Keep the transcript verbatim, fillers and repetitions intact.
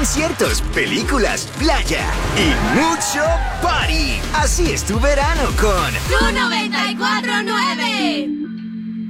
conciertos, películas, playa y mucho party. Así es tu verano con Tu noventa y cuatro punto nueve.